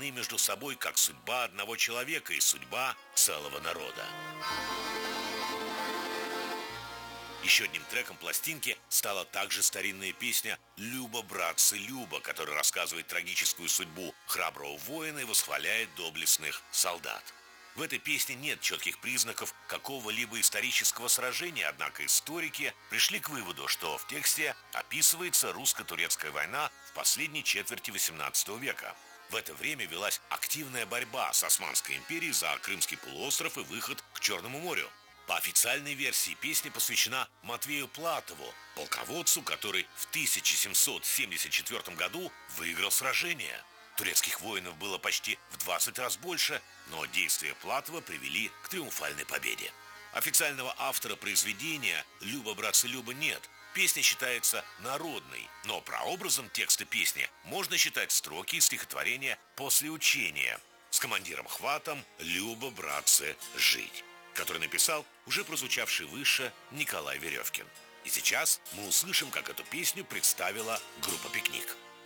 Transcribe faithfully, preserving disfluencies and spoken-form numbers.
связанные между собой как судьба одного человека и судьба целого народа. Еще одним треком пластинки стала также старинная песня «Люба, братцы, Люба», которая рассказывает трагическую судьбу храброго воина и восхваляет доблестных солдат. В этой песне нет четких признаков какого-либо исторического сражения, однако историки пришли к выводу, что в тексте описывается русско-турецкая война в последней четверти восемнадцатого века. В это время велась активная борьба с Османской империей за Крымский полуостров и выход к Черному морю. По официальной версии песня посвящена Матвею Платову, полководцу, который в тысяча семьсот семьдесят четвёртом году выиграл сражение. Турецких воинов было почти в двадцать раз больше, но действия Платова привели к триумфальной победе. Официального автора произведения «Люба, братцы, Люба» нет. Песня считается народной, но прообразом текста песни можно считать строки из стихотворения «После учения» с командиром Хватом «Люба, братцы, жить», который написал уже прозвучавший выше Николай Веревкин. И сейчас мы услышим, как эту песню представила группа «Пикник».